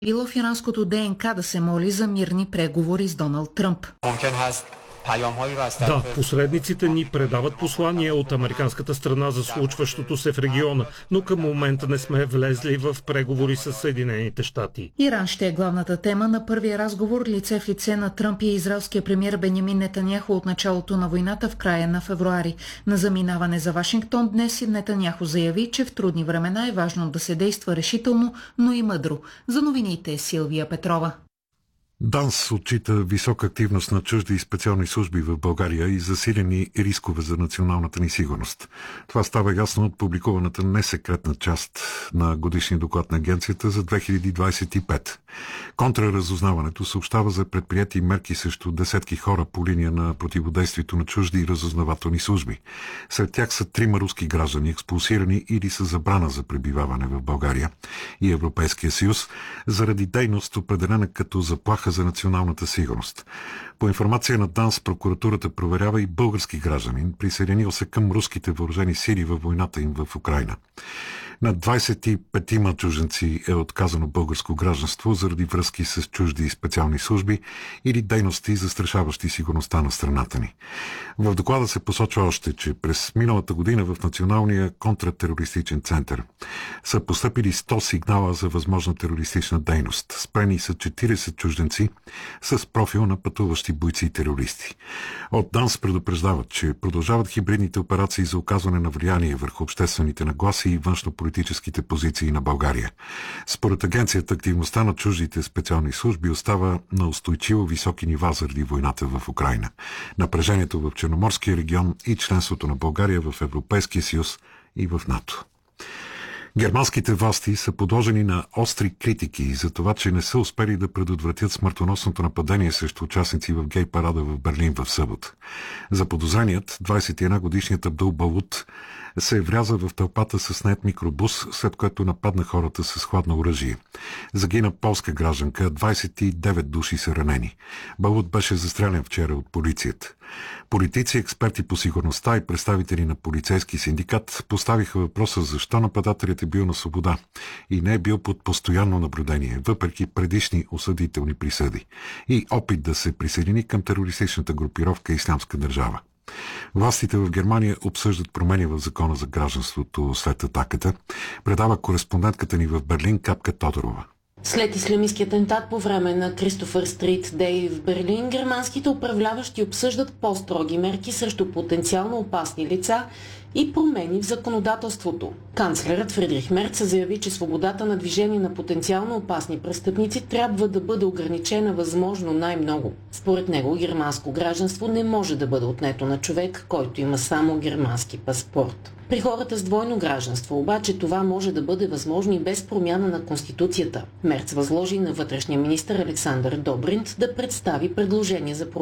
Било в иранското ДНК да се моли за мирни преговори с Доналд Тръмп. Да, посредниците ни предават послания от американската страна за случващото се в региона, но към момента не сме влезли в преговори с Съединените щати. Иран ще е главната тема на първия разговор лице в лице на Тръмп и израелския премиер Бенямин Нетаняху от началото на войната в края на февруари. На заминаване за Вашингтон днес Нетаняху заяви, че в трудни времена е важно да се действа решително, но и мъдро. За новините Силвия Петрова. ДАНС отчита висока активност на чужди и специални служби в България и засилени рискове за националната ни сигурност. Това става ясно от публикуваната несекретна част на годишния доклад на агенцията за 2025. Контраразузнаването съобщава за предприети мерки срещу десетки хора по линия на противодействието на чужди и разузнавателни служби. Сред тях са 3 руски граждани, експулсирани или са забрана за пребиваване в България и Европейския съюз заради дейност, определена като заплаха за националната сигурност. По информация на ДАНС, прокуратурата проверява и български гражданин, присъединил се към руските въоръжени сили във войната им в Украйна. На 25 чужденци е отказано българско гражданство заради връзки с чужди и специални служби или дейности, застрашаващи сигурността на страната ни. В доклада се посочва още, че през миналата година в Националния контратерористичен център са постъпили 100 сигнала за възможна терористична дейност. Спрени са 40 чужденци с профил на пътуващи бойци и терористи. От ДАНС предупреждават, че продължават хибридните операции за оказване на влияние върху обществените нагласи и външнополитическите позиции на България. Според агенцията, активността на чуждите специални служби остава на устойчиво високи нива заради войната в Украйна. Напрежението в Черноморския регион и членството на България в Европейския съюз и в НАТО. Германските власти са подложени на остри критики за това, че не са успели да предотвратят смъртоносното нападение срещу участници в гей парада в Берлин в събота. Заподозреният 21-годишният Абдул Балут се вряза в тълпата с нает микробус, след което нападна хората с хладно оръжие. Загина полска гражданка, 29 души са ранени. Балут беше застрелян вчера от полицията. Политици, експерти по сигурността и представители на полицейски синдикат поставиха въпроса защо нападателят е бил на свобода и не е бил под постоянно наблюдение, въпреки предишни осъдителни присъди и опит да се присъедини към терористичната групировка Ислямска държава. Властите в Германия обсъждат промени в закона за гражданството след атаката, предава кореспондентката ни в Берлин Капка Тодорова. След ислямистския атентат по време на Кристофър Стрит Дей в Берлин, германските управляващи обсъждат по-строги мерки срещу потенциално опасни лица и промени в законодателството. Канцлерът Фридрих Мерц заяви, че свободата на движение на потенциално опасни престъпници трябва да бъде ограничена възможно най-много. Според него германско гражданство не може да бъде отнето на човек, който има само германски паспорт. При хората с двойно гражданство обаче това може да бъде възможно и без промяна на Конституцията. Мерц възложи на вътрешния министър Александър Добринт да представи предложение за